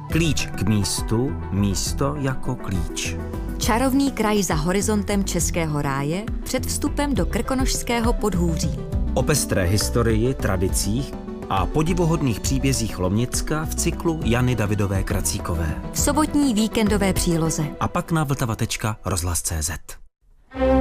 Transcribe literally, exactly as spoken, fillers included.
Klíč k místu, místo jako klíč. Čarovný kraj za horizontem Českého ráje před vstupem do Krkonošského podhůří. O pestré historii, tradicích a podivuhodných příbězích Lomnicka v cyklu Jany Davidové Kracíkové. V sobotní víkendové příloze. A pak na vltava tečka rozhlas tečka cé zet.